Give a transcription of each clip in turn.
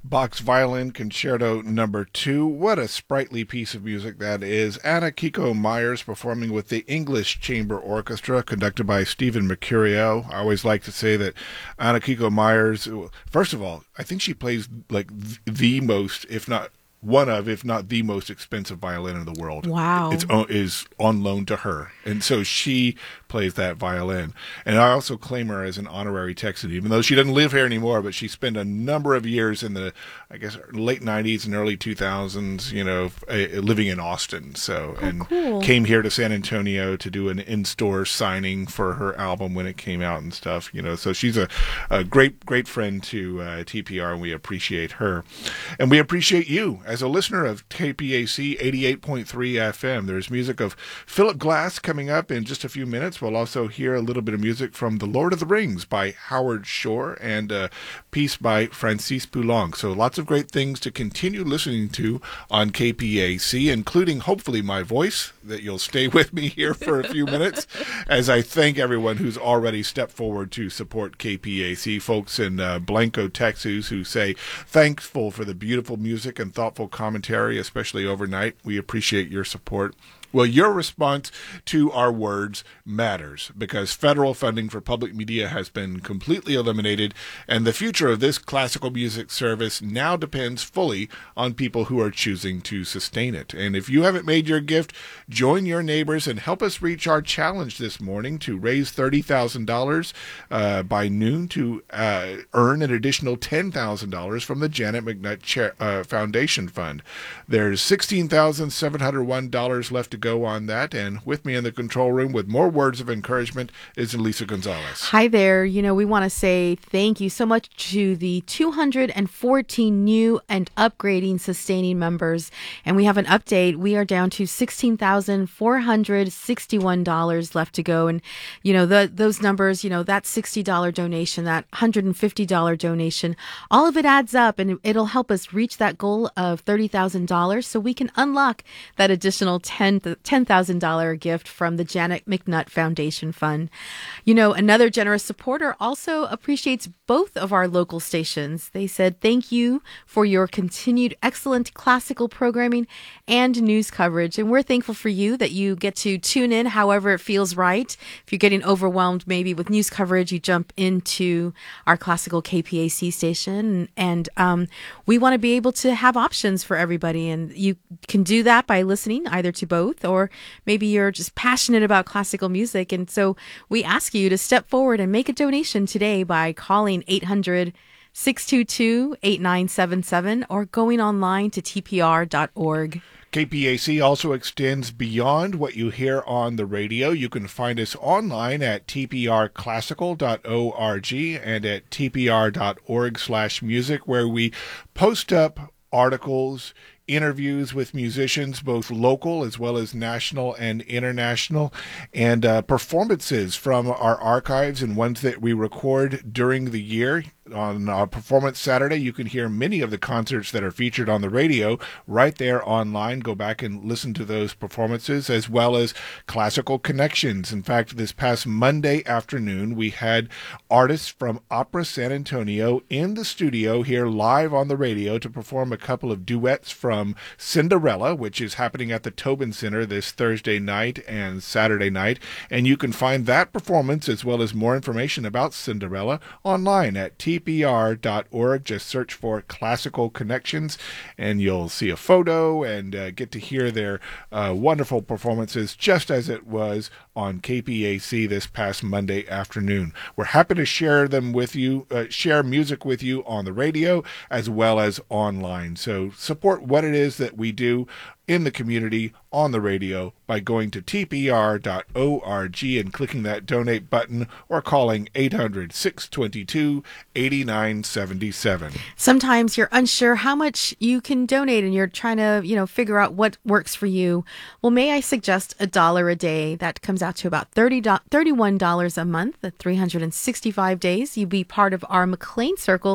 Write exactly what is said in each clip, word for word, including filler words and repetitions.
Bach's Violin Concerto Number Two. What a sprightly piece of music that is. Anna Kiko Myers performing with the English Chamber Orchestra, conducted by Stephen Mercurio. I always like to say that Anna Kiko Myers, first of all, I think she plays like the most, if not one of, if not the most expensive violin in the world. Wow. It's is on loan to her. And so she plays that violin. And I also claim her as an honorary Texan, even though she doesn't live here anymore, but she spent a number of years in the, I guess, late nineties and early two thousands, you know, uh, living in Austin. So, oh, and cool. came here to San Antonio to do an in-store signing for her album when it came out and stuff, you know. So she's a, a great, great friend to uh, T P R, and we appreciate her. And we appreciate you as a listener of K P A C eighty-eight point three F M. There's music of Philip Glass coming up in just a few minutes. We'll also hear a little bit of music from The Lord of the Rings by Howard Shore and a piece by Francis Poulenc. So lots of great things to continue listening to on K P A C, including hopefully my voice, that you'll stay with me here for a few minutes as I thank everyone who's already stepped forward to support K P A C. Folks in uh, Blanco, Texas, who say thankful for the beautiful music and thoughtful commentary, especially overnight. We appreciate your support. Well, your response to our words matters, because federal funding for public media has been completely eliminated, and the future of this classical music service now depends fully on people who are choosing to sustain it. And if you haven't made your gift, join your neighbors and help us reach our challenge this morning to raise thirty thousand dollars uh, by noon to uh, earn an additional ten thousand dollars from the Janet McNutt Chair, uh, Foundation Fund. There's sixteen thousand seven hundred one dollars left to go on that, and with me in the control room with more words of encouragement is Elisa Gonzalez. Hi there. You know, we want to say thank you so much to the two hundred fourteen new and upgrading sustaining members, and we have an update. We are down to sixteen thousand four hundred sixty-one dollars left to go, and you know, the, those numbers, you know, that sixty dollars donation, that one hundred fifty dollars donation, all of it adds up, and it'll help us reach that goal of thirty thousand dollars so we can unlock that additional ten thousand dollars gift from the Janet McNutt Foundation Fund. You know, another generous supporter also appreciates both of our local stations. They said, thank you for your continued excellent classical programming and news coverage. And we're thankful for you that you get to tune in however it feels right. If you're getting overwhelmed maybe with news coverage, you jump into our classical K P A C station. And um, we want to be able to have options for everybody. And you can do that by listening either to both, or maybe you're just passionate about classical music. And so we ask you to step forward and make a donation today by calling eight hundred, six two two, eight nine seven seven or going online to T P R dot org. K P A C also extends beyond what you hear on the radio. You can find us online at T P R classical dot org and at T P R dot org slash music, where we post up articles, interviews with musicians, both local as well as national and international, and uh, performances from our archives and ones that we record during the year. On uh, Performance Saturday, you can hear many of the concerts that are featured on the radio right there online. Go back and listen to those performances, as well as Classical Connections. In fact, this past Monday afternoon, we had artists from Opera San Antonio in the studio here live on the radio to perform a couple of duets from Cinderella, which is happening at the Tobin Center this Thursday night and Saturday night. And you can find that performance, as well as more information about Cinderella, online at T P R dot org. Just search for Classical Connections, and you'll see a photo and uh, get to hear their uh, wonderful performances, just as it was on K P A C this past Monday afternoon. We're happy to share them with you, uh, share music with you on the radio as well as online. So support what it is that we do in the community on the radio by going to T P R dot org and clicking that donate button, or calling eight hundred, six two two, eight nine seven seven. Sometimes you're unsure how much you can donate and you're trying to, you know, figure out what works for you. Well, may I suggest a dollar a day? That comes out to about thirty, thirty-one dollars a month, at three hundred sixty-five days. You be part of our McLean Circle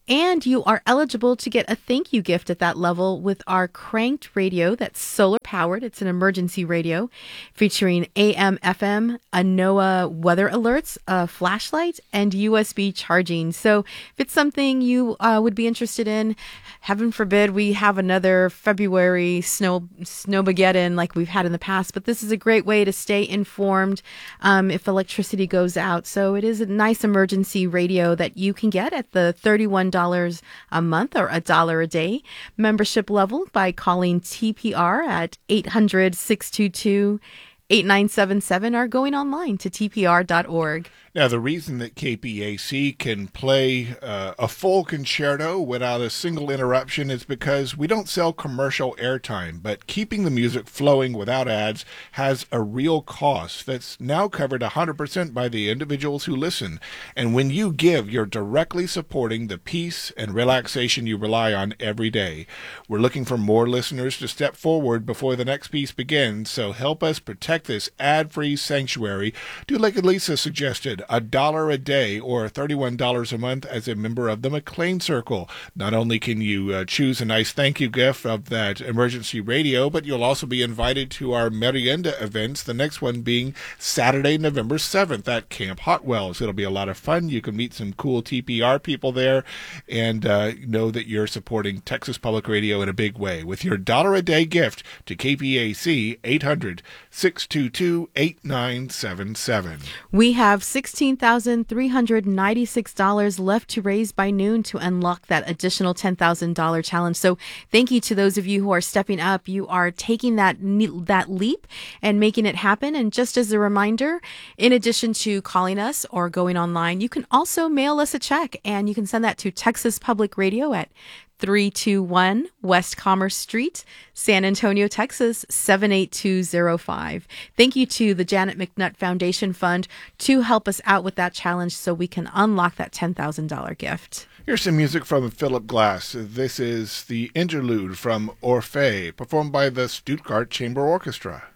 And you are eligible to get a thank you gift at that level with our Cranked radio that's solar powered. It's an emergency radio featuring A M, F M, a NOAA weather alerts, a flashlight, and U S B charging. So if it's something you uh, would be interested in, heaven forbid we have another February snow snowmageddon like we've had in the past, but this is a great way to stay informed um, if electricity goes out. So it is a nice emergency radio that you can get at the thirty-one dollars a month or a dollar a day membership level by calling T P R at eight hundred, six two two, eight nine seven seven or going online to T P R dot org. Now, the reason that K P A C can play uh, a full concerto without a single interruption is because we don't sell commercial airtime, but keeping the music flowing without ads has a real cost that's now covered one hundred percent by the individuals who listen. And when you give, you're directly supporting the peace and relaxation you rely on every day. We're looking for more listeners to step forward before the next piece begins, so help us protect this ad-free sanctuary. Do like Elisa suggested, a dollar a day or thirty-one dollars a month as a member of the McLean Circle. Not only can you uh, choose a nice thank you gift of that emergency radio, but you'll also be invited to our Merienda events, the next one being Saturday, November seventh at Camp Hot Wells. It'll be a lot of fun. You can meet some cool T P R people there and uh, know that you're supporting Texas Public Radio in a big way with your dollar a day gift to K P A C, eight hundred, six two two, eight nine seven seven. We have sixteen thousand three hundred ninety-six dollars left to raise by noon to unlock that additional ten thousand dollars challenge. So thank you to those of you who are stepping up. You are taking that that leap and making it happen. And just as a reminder, in addition to calling us or going online, you can also mail us a check, and you can send that to Texas Public Radio at three two one West Commerce Street, San Antonio, Texas, seven eight two zero five. Thank you to the Janet McNutt Foundation Fund to help us out with that challenge so we can unlock that ten thousand dollars gift. Here's some music from Philip Glass. This is the interlude from Orphée, performed by the Stuttgart Chamber Orchestra.